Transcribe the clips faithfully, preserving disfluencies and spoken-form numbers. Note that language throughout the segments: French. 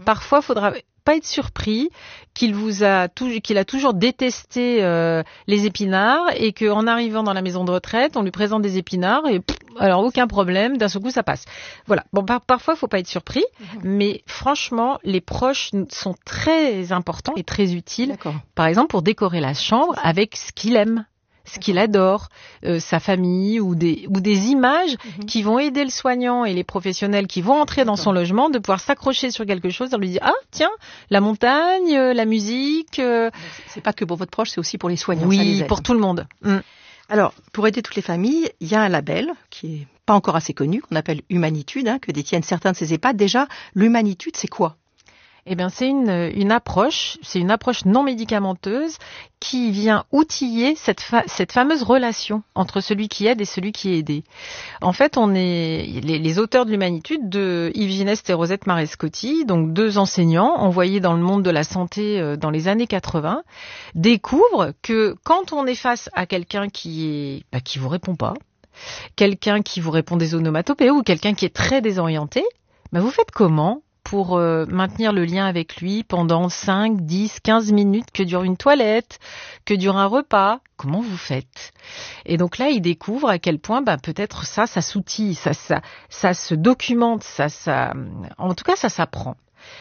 parfois, faudra pas être surpris qu'il vous a tout, qu'il a toujours détesté euh, les épinards et qu'en arrivant dans la maison de retraite, on lui présente des épinards et pff, alors aucun problème, d'un seul coup ça passe. Voilà. Bon, par, parfois faut pas être surpris, mmh. mais franchement, les proches sont très importants et très utiles. D'accord. Par exemple, pour décorer la chambre avec ce qu'il aime. Ce qu'il adore, euh, sa famille ou des ou des images mmh. qui vont aider le soignant et les professionnels qui vont entrer D'accord. dans son logement de pouvoir s'accrocher sur quelque chose, de lui dire ah tiens la montagne, euh, la musique. Euh... C'est pas que pour votre proche, c'est aussi pour les soignants. Oui, ça les aide. Pour tout le monde. Mmh. Alors pour aider toutes les familles, il y a un label qui est pas encore assez connu, qu'on appelle Humanitude, hein, que détiennent certains de ces EHPAD. Déjà, l'Humanitude, c'est quoi ? Eh bien, c'est une, une approche, c'est une approche non médicamenteuse qui vient outiller cette, fa- cette fameuse relation entre celui qui aide et celui qui est aidé. En fait, on est les, les auteurs de l'Humanitude, de Yves Gineste et Rosette Marescotti, donc deux enseignants envoyés dans le monde de la santé euh, dans les années quatre-vingts, découvrent que quand on est face à quelqu'un qui est bah, qui vous répond pas, quelqu'un qui vous répond des onomatopées ou quelqu'un qui est très désorienté, bah, vous faites comment pour euh, maintenir le lien avec lui pendant cinq, dix, quinze minutes que dure une toilette, que dure un repas. Comment vous faites ? Et donc là, il découvre à quel point bah, peut-être ça, ça s'outille, ça, ça, ça se documente, ça, ça, en tout cas, ça s'apprend.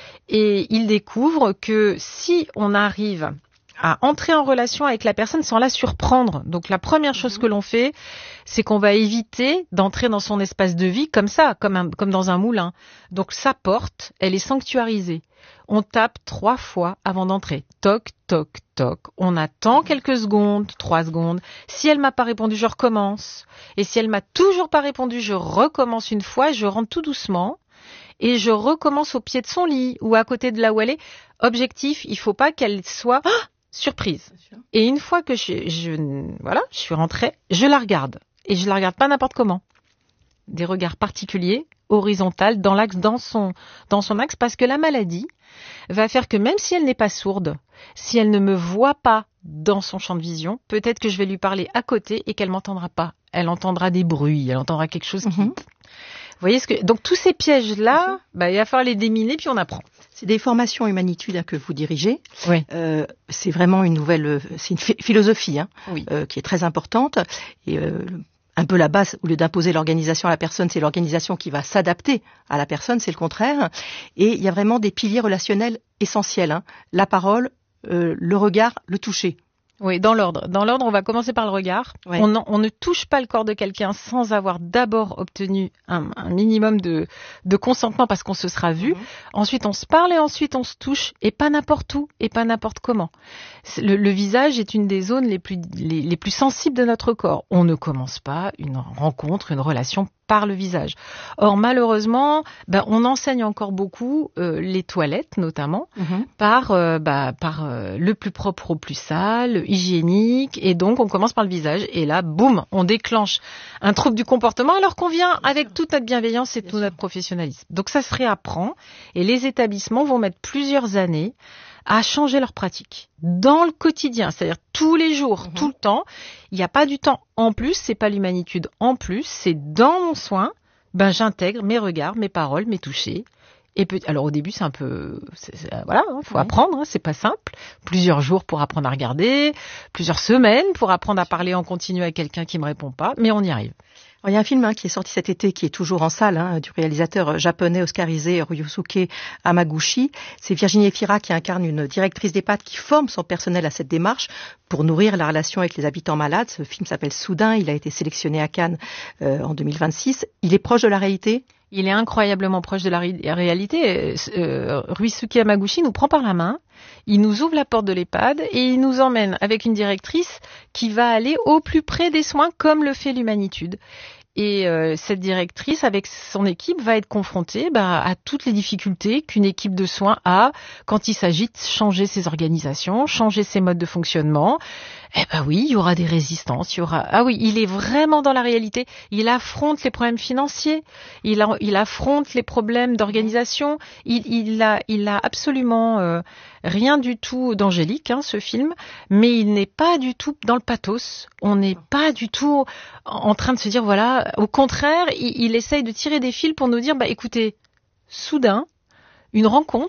Et il découvre que si on arrive à entrer en relation avec la personne sans la surprendre. Donc la première chose que l'on fait, c'est qu'on va éviter d'entrer dans son espace de vie comme ça, comme, un, comme dans un moulin. Donc sa porte, elle est sanctuarisée. On tape trois fois avant d'entrer. Toc, toc, toc. On attend quelques secondes, trois secondes. Si elle m'a pas répondu, je recommence. Et si elle m'a toujours pas répondu, je recommence une fois, je rentre tout doucement. Et je recommence au pied de son lit ou à côté de là où elle est. Objectif, il faut pas qu'elle soit... Ah surprise. Et une fois que je, je, voilà, je suis rentrée, je la regarde. Et je la regarde pas n'importe comment. Des regards particuliers, horizontaux, dans l'axe, dans son, dans son axe, parce que la maladie va faire que même si elle n'est pas sourde, si elle ne me voit pas dans son champ de vision, peut-être que je vais lui parler à côté et qu'elle m'entendra pas. Elle entendra des bruits, elle entendra quelque chose qui... Mm-hmm. Vous voyez ce que donc tous ces pièges là, bah, il va falloir les déminer puis on apprend. C'est des formations Humanitude hein, que vous dirigez. Oui. Euh, c'est vraiment une nouvelle, c'est une philosophie hein, oui. euh, qui est très importante et euh, un peu la base. Au lieu d'imposer l'organisation à la personne, c'est l'organisation qui va s'adapter à la personne, c'est le contraire. Et il y a vraiment des piliers relationnels essentiels hein. La parole, euh, le regard, le toucher. Oui, dans l'ordre. Dans l'ordre, on va commencer par le regard. Ouais. On, on ne touche pas le corps de quelqu'un sans avoir d'abord obtenu un, un minimum de, de consentement parce qu'on se sera vu. Mmh. Ensuite, on se parle et ensuite on se touche et pas n'importe où et pas n'importe comment. Le, le visage est une des zones les plus, les, les plus sensibles de notre corps. On ne commence pas une rencontre, une relation par le visage. Or, malheureusement, ben, on enseigne encore beaucoup euh, les toilettes, notamment, mmh. par, euh, bah, par euh, le plus propre au plus sale, hygiénique, et donc on commence par le visage, et là, boum, on déclenche un trouble du comportement, alors qu'on vient avec toute notre bienveillance et tout notre professionnalisme. Donc ça se réapprend, et les établissements vont mettre plusieurs années à changer leurs pratiques dans le quotidien, c'est-à-dire tous les jours, mmh. tout le temps. Il n'y a pas du temps en plus, c'est pas l'humanitude en plus, c'est dans mon soin, ben j'intègre mes regards, mes paroles, mes touchés. Et peut- alors au début c'est un peu, c'est, c'est, voilà, hein, faut mmh. apprendre, hein, c'est pas simple. Plusieurs jours pour apprendre à regarder, plusieurs semaines pour apprendre à parler en continu à quelqu'un qui me répond pas, mais on y arrive. Alors, il y a un film hein, qui est sorti cet été, qui est toujours en salle, hein, du réalisateur japonais oscarisé Ryusuke Hamaguchi. C'est Virginie Efira qui incarne une directrice d'EHPAD qui forme son personnel à cette démarche pour nourrir la relation avec les habitants malades. Ce film s'appelle Soudain, il a été sélectionné à Cannes euh, en deux mille vingt-six. Il est proche de la réalité ? Il est incroyablement proche de la ré- réalité. Euh, Ryusuke Hamaguchi nous prend par la main, il nous ouvre la porte de l'EHPAD et il nous emmène avec une directrice qui va aller au plus près des soins comme le fait l'Humanitude. Et euh, cette directrice, avec son équipe, va être confrontée bah, à toutes les difficultés qu'une équipe de soins a quand il s'agit de changer ses organisations, changer ses modes de fonctionnement. Eh ben oui, il y aura des résistances, il y aura... Ah oui, il est vraiment dans la réalité. Il affronte les problèmes financiers, il, a... il affronte les problèmes d'organisation. Il, il, a... il a absolument euh, rien du tout d'angélique, hein, ce film, mais il n'est pas du tout dans le pathos. On n'est pas du tout en train de se dire, voilà, au contraire, il, il essaye de tirer des fils pour nous dire, bah écoutez, soudain, une rencontre